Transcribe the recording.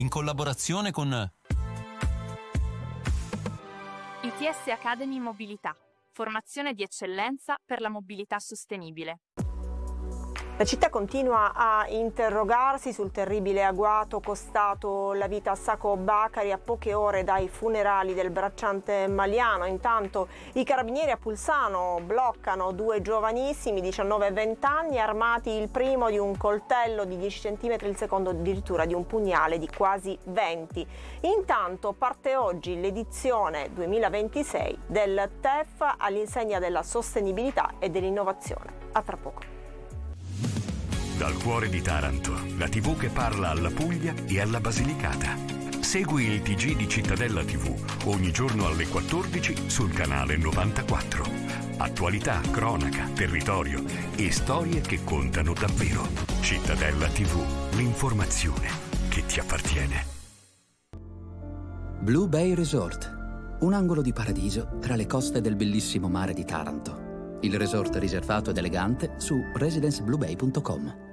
in collaborazione con ITS Academy Mobilità, formazione di eccellenza per la mobilità sostenibile. La città continua a interrogarsi sul terribile agguato costato la vita a Sacco Bacari a poche ore dai funerali del bracciante maliano. Intanto i carabinieri a Pulsano bloccano due giovanissimi, 19 e 20 anni, armati il primo di un coltello di 10 cm, il secondo addirittura di un pugnale di quasi 20. Intanto parte oggi l'edizione 2026 del TEF all'insegna della sostenibilità e dell'innovazione. A tra poco. Dal cuore di Taranto, la TV che parla alla Puglia e alla Basilicata. Segui il TG di Cittadella TV ogni giorno alle 14 sul canale 94. Attualità, cronaca, territorio e storie che contano davvero. Cittadella TV, l'informazione che ti appartiene. Blue Bay Resort, un angolo di paradiso tra le coste del bellissimo mare di Taranto. Il resort riservato ed elegante su residencebluebay.com.